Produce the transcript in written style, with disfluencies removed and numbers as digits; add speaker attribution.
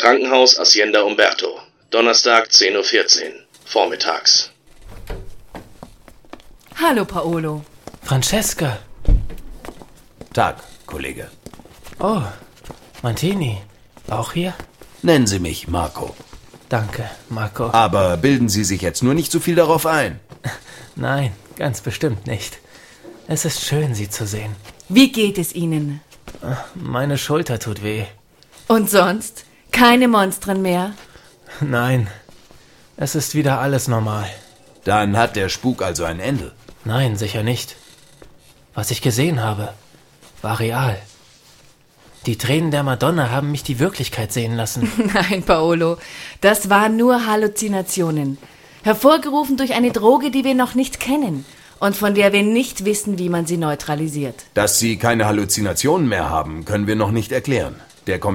Speaker 1: Krankenhaus Hacienda Umberto. Donnerstag 10:14 Uhr. Vormittags.
Speaker 2: Hallo, Paolo.
Speaker 3: Francesca.
Speaker 4: Tag, Kollege.
Speaker 3: Oh, Mantini. Auch hier?
Speaker 4: Nennen Sie mich Marco.
Speaker 3: Danke, Marco.
Speaker 4: Aber bilden Sie sich jetzt nur nicht zu viel darauf ein.
Speaker 3: Nein, ganz bestimmt nicht. Es ist schön, Sie zu sehen.
Speaker 2: Wie geht es Ihnen?
Speaker 3: Meine Schulter tut weh.
Speaker 2: Und sonst? Keine Monstren mehr?
Speaker 3: Nein, es ist wieder alles normal.
Speaker 4: Dann hat der Spuk also ein Ende.
Speaker 3: Nein, sicher nicht. Was ich gesehen habe, war real. Die Tränen der Madonna haben mich die Wirklichkeit sehen lassen.
Speaker 2: Nein, Paolo, das waren nur Halluzinationen. Hervorgerufen durch eine Droge, die wir noch nicht kennen und von der wir nicht wissen, wie man sie neutralisiert.
Speaker 4: Dass Sie keine Halluzinationen mehr haben, können wir noch nicht erklären. Der